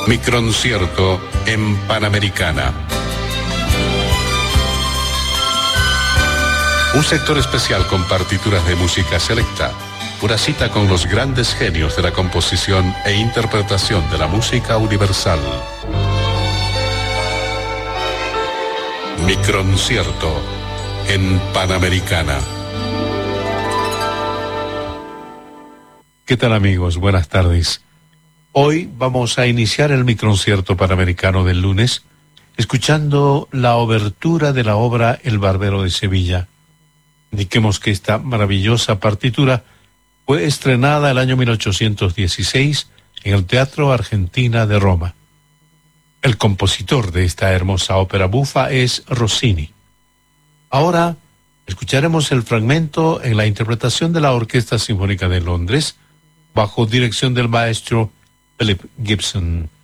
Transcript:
Microncierto en Panamericana. Un sector especial con partituras de música selecta. Una cita con los grandes genios de la composición e interpretación de la música universal. Microncierto en Panamericana. ¿Qué tal, amigos? Buenas tardes. Hoy vamos a iniciar el Microncierto Panamericano del lunes escuchando la obertura de la obra El Barbero de Sevilla. Indiquemos que esta maravillosa partitura fue estrenada el año 1816 en el Teatro Argentina de Roma. El compositor de esta hermosa ópera bufa es Rossini. Ahora escucharemos el fragmento en la interpretación de la Orquesta Sinfónica de Londres, bajo dirección del maestro Philip Gibson.